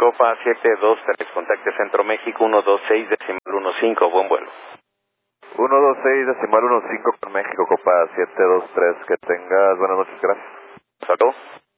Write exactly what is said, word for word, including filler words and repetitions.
Copa siete dos tres, contacte Centro México uno dos seis decimal uno cinco, buen vuelo. uno dos seis decimal uno cinco con México, Copa siete dos tres, que tengas buenas noches, gracias. Salud.